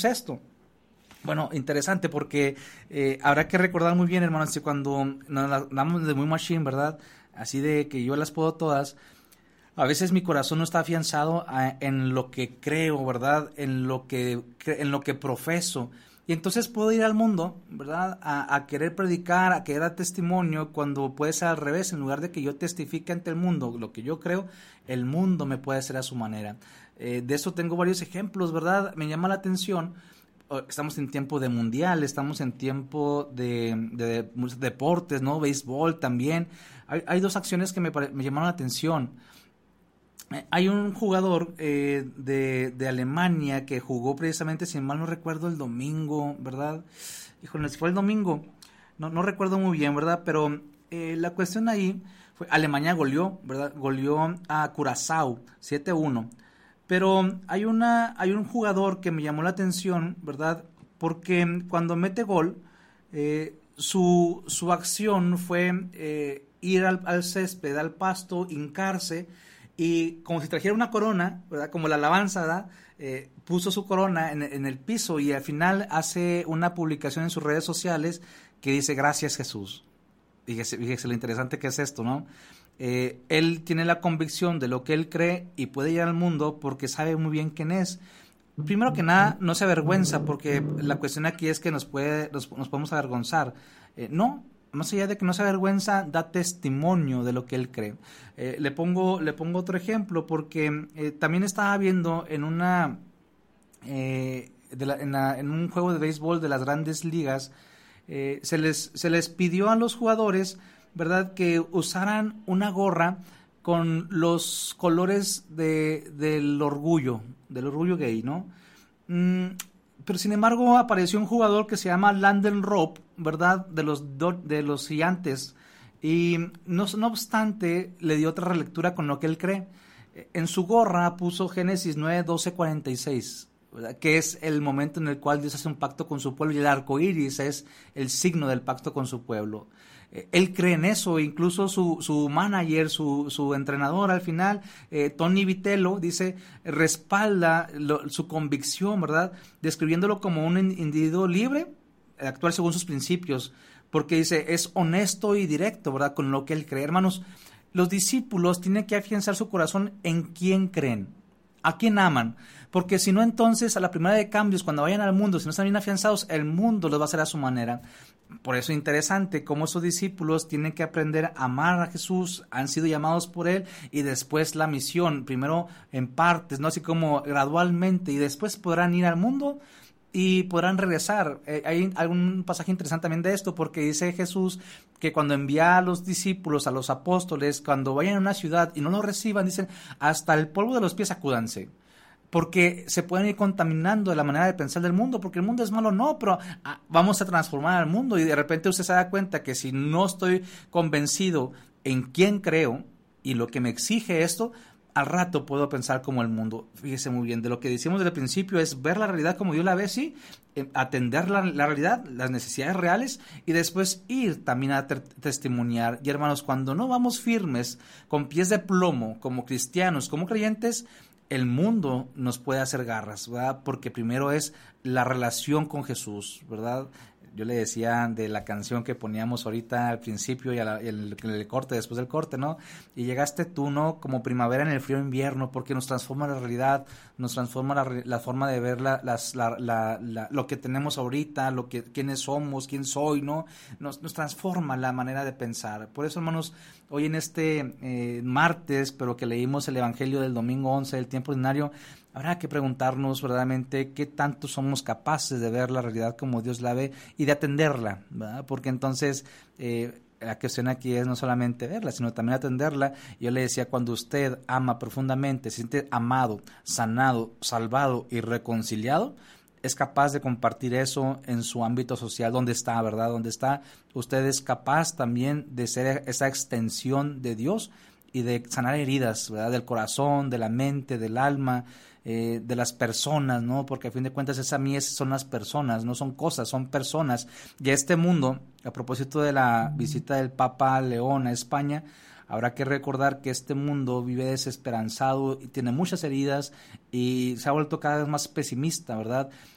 es esto? Bueno, interesante porque habrá que recordar muy bien, hermanos, que cuando nos hablamos de muy machine, ¿verdad? Así de que yo las puedo todas, a veces mi corazón no está afianzado en lo que creo, ¿verdad? En lo que profeso. Y entonces puedo ir al mundo, ¿verdad? A querer predicar, a querer dar testimonio, cuando puede ser al revés. En lugar de que yo testifique ante el mundo lo que yo creo, el mundo me puede hacer a su manera. De eso tengo varios ejemplos, ¿verdad? Me llama la atención. Estamos en tiempo de mundial, estamos en tiempo de muchos deportes, ¿no? Béisbol también. Hay dos acciones que me llamaron la atención. Hay un jugador de Alemania que jugó precisamente, si mal no recuerdo, el domingo, ¿verdad? Híjole, si fue el domingo, no recuerdo muy bien, ¿verdad? Pero la cuestión ahí fue, Alemania goleó, ¿verdad? Goleó a Curazao 7-1. Pero hay un jugador que me llamó la atención, ¿verdad? Porque cuando mete gol, su acción fue ir al césped, al pasto, hincarse, y como si trajera una corona, ¿verdad? Como la alabanza, ¿verdad? Puso su corona en el piso, y al final hace una publicación en sus redes sociales que dice: gracias, Jesús. Fíjese lo interesante que es esto, ¿no? Él tiene la convicción de lo que él cree y puede ir al mundo porque sabe muy bien quién es. Primero que nada, no se avergüenza, porque la cuestión aquí es que nos podemos avergonzar. No, más allá de que no se avergüenza, da testimonio de lo que él cree. Le pongo otro ejemplo, porque también estaba viendo en un juego de béisbol de las grandes ligas, se les pidió a los jugadores, ¿verdad?, que usaran una gorra con los colores del orgullo gay, ¿no? Pero sin embargo apareció un jugador que se llama Landon Rope, ¿verdad?, de los Gigantes, y no obstante le dio otra relectura con lo que él cree. En su gorra puso Génesis 9:12-46, ¿verdad?, que es el momento en el cual Dios hace un pacto con su pueblo, y el arco iris es el signo del pacto con su pueblo. Él cree en eso. Incluso su manager, su entrenador al final, Tony Vitello, dice, respalda su convicción, ¿verdad?, describiéndolo como un individuo libre, actuar según sus principios, porque dice, es honesto y directo, ¿verdad?, con lo que él cree. Hermanos, los discípulos tienen que afianzar su corazón en quién creen, a quién aman, porque si no, entonces a la primera de cambios, cuando vayan al mundo, si no están bien afianzados, el mundo los va a hacer a su manera. Por eso es interesante cómo esos discípulos tienen que aprender a amar a Jesús, han sido llamados por él, y después la misión, primero en partes, no así como gradualmente, y después podrán ir al mundo y podrán regresar. Hay algún pasaje interesante también de esto, porque dice Jesús que cuando envía a los discípulos, a los apóstoles, cuando vayan a una ciudad y no los reciban, dicen, hasta el polvo de los pies sacúdanse, porque se pueden ir contaminando de la manera de pensar del mundo, porque el mundo es malo, no, pero vamos a transformar al mundo. Y de repente usted se da cuenta que si no estoy convencido en quién creo y lo que me exige esto, al rato puedo pensar como el mundo. Fíjese muy bien, de lo que decimos desde el principio es ver la realidad como Dios la ve, sí, atender la realidad, las necesidades reales, y después ir también a testimoniar. Y hermanos, cuando no vamos firmes, con pies de plomo, como cristianos, como creyentes, el mundo nos puede hacer garras, ¿verdad? Porque primero es la relación con Jesús, ¿verdad? Yo le decía de la canción que poníamos ahorita al principio y el corte, después del corte, ¿no? Y llegaste tú, ¿no?, como primavera en el frío invierno, porque nos transforma la realidad, nos transforma la forma de ver lo que tenemos ahorita, quiénes somos, quién soy, ¿no? Nos transforma la manera de pensar. Por eso, hermanos, hoy en este martes, pero que leímos el Evangelio del domingo 11 del tiempo ordinario, habrá que preguntarnos verdaderamente qué tanto somos capaces de ver la realidad como Dios la ve y de atenderla, ¿verdad? Porque entonces la cuestión aquí es no solamente verla, sino también atenderla. Yo le decía, cuando usted ama profundamente, se siente amado, sanado, salvado y reconciliado, es capaz de compartir eso en su ámbito social, donde está, ¿verdad? Donde está, usted es capaz también de ser esa extensión de Dios y de sanar heridas, ¿verdad?, del corazón, de la mente, del alma, de las personas, ¿no? Porque a fin de cuentas son las personas, no son cosas, son personas. Y este mundo, a propósito de la visita del Papa León a España, habrá que recordar que este mundo vive desesperanzado y tiene muchas heridas y se ha vuelto cada vez más pesimista, ¿verdad?